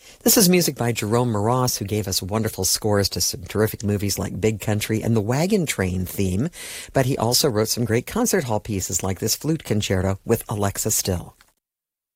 This is music by Jerome Moross, who gave us wonderful scores to some terrific movies like Big Country and the Wagon Train theme. But he also wrote some great concert hall pieces like this flute concerto with Alexa Still.